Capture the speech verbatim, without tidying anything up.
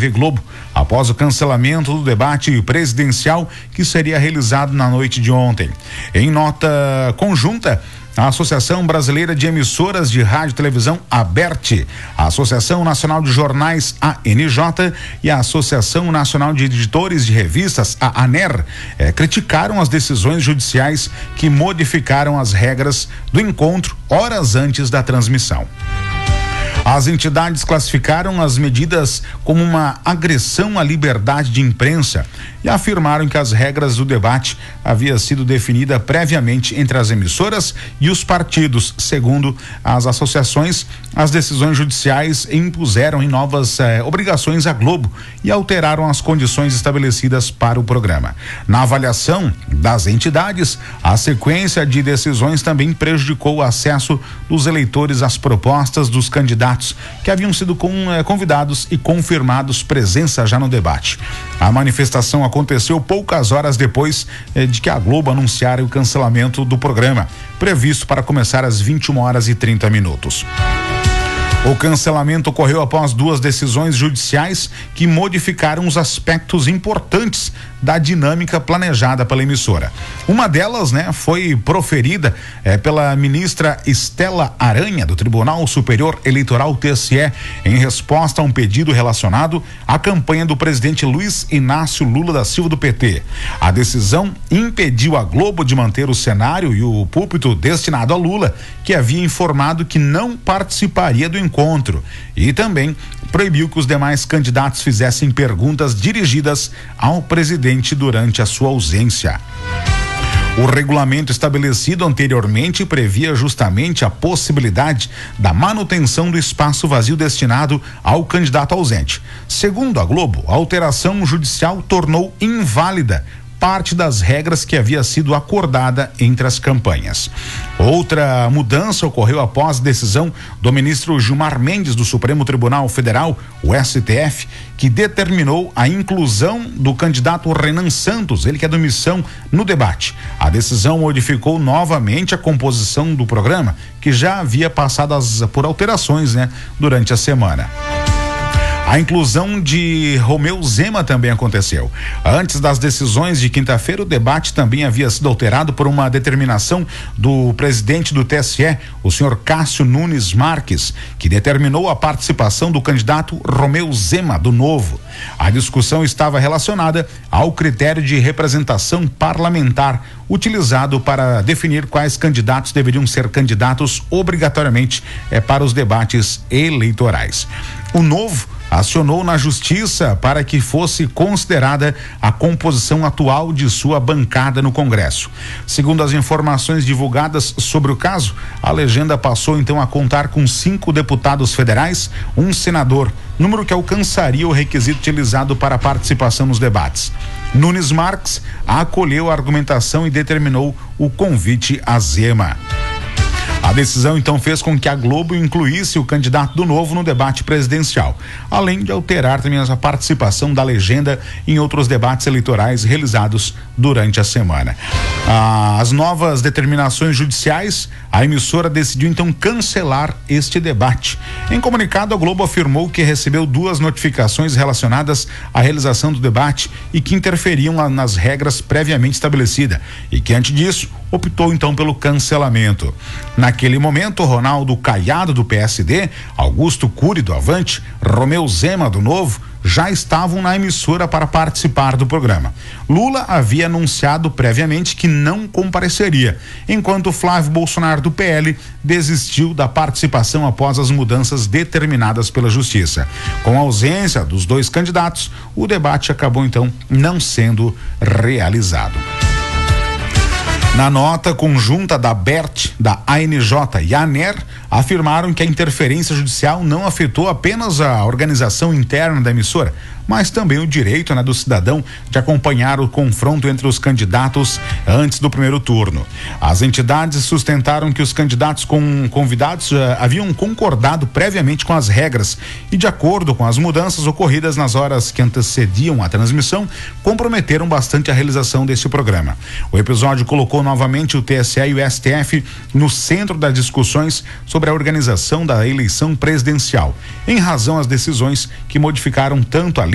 V Globo, após o cancelamento do debate presidencial que seria realizado na noite de ontem. Em nota conjunta, a Associação Brasileira de Emissoras de Rádio e Televisão, ABERT, a Associação Nacional de Jornais, A N J, e a Associação Nacional de Editores de Revistas, a ANER, eh, criticaram as decisões judiciais que modificaram as regras do encontro horas antes da transmissão. As entidades classificaram as medidas como uma agressão à liberdade de imprensa e afirmaram que as regras do debate haviam sido definidas previamente entre as emissoras e os partidos. Segundo as associações, as decisões judiciais impuseram em novas eh, obrigações à Globo e alteraram as condições estabelecidas para o programa. Na avaliação das entidades, a sequência de decisões também prejudicou o acesso dos eleitores às propostas dos candidatos que haviam sido com, eh, convidados e confirmados presença já no debate. A manifestação aconteceu poucas horas depois eh, de que a Globo anunciara o cancelamento do programa, previsto para começar às vinte e uma horas e trinta minutos. O cancelamento ocorreu após duas decisões judiciais que modificaram os aspectos importantes da dinâmica planejada pela emissora. Uma delas, né, foi proferida eh, pela ministra Estela Aranha, do Tribunal Superior Eleitoral T S E, em resposta a um pedido relacionado à campanha do presidente Luiz Inácio Lula da Silva, do P T. A decisão impediu a Globo de manter o cenário e o púlpito destinado a Lula, que havia informado que não participaria do encontro. encontro e também proibiu que os demais candidatos fizessem perguntas dirigidas ao presidente durante a sua ausência. O regulamento estabelecido anteriormente previa justamente a possibilidade da manutenção do espaço vazio destinado ao candidato ausente. Segundo a Globo, a alteração judicial tornou inválida parte das regras que havia sido acordada entre as campanhas. Outra mudança ocorreu após decisão do ministro Gilmar Mendes do Supremo Tribunal Federal, o S T F, que determinou a inclusão do candidato Renan Santos, ele que é do Missão, no debate. A decisão modificou novamente a composição do programa, que já havia passado as, por alterações, né, durante a semana. A inclusão de Romeu Zema também aconteceu. Antes das decisões de quinta-feira, o debate também havia sido alterado por uma determinação do presidente do T S E, o senhor Cássio Nunes Marques, que determinou a participação do candidato Romeu Zema, do Novo. A discussão estava relacionada ao critério de representação parlamentar utilizado para definir quais candidatos deveriam ser candidatos obrigatoriamente eh, para os debates eleitorais. O Novo acionou na justiça para que fosse considerada a composição atual de sua bancada no Congresso. Segundo as informações divulgadas sobre o caso, a legenda passou então a contar com cinco deputados federais, um senador, número que alcançaria o requisito utilizado para a participação nos debates. Nunes Marques acolheu a argumentação e determinou o convite a Zema. A decisão então fez com que a Globo incluísse o candidato do Novo no debate presidencial, além de alterar também a participação da legenda em outros debates eleitorais realizados durante a semana. Ah, as novas determinações judiciais, a emissora decidiu então cancelar este debate. Em comunicado, a Globo afirmou que recebeu duas notificações relacionadas à realização do debate e que interferiam nas regras previamente estabelecidas e que, antes disso, optou então pelo cancelamento. Naquele momento, Ronaldo Caiado, do P S D, Augusto Cury, do Avante, Romeu Zema, do Novo, já estavam na emissora para participar do programa. Lula havia anunciado previamente que não compareceria, enquanto Flávio Bolsonaro, do P L, desistiu da participação após as mudanças determinadas pela Justiça. Com a ausência dos dois candidatos, o debate acabou então não sendo realizado. Na nota conjunta da ABERT, da A N J e a ANER, afirmaram que a interferência judicial não afetou apenas a organização interna da emissora, mas também o direito, né, do cidadão de acompanhar o confronto entre os candidatos antes do primeiro turno. As entidades sustentaram que os candidatos com convidados uh, haviam concordado previamente com as regras e, de acordo com as mudanças ocorridas nas horas que antecediam a transmissão, comprometeram bastante a realização deste programa. O episódio colocou novamente o T S E e o S T F no centro das discussões sobre a organização da eleição presidencial, em razão às decisões que modificaram tanto a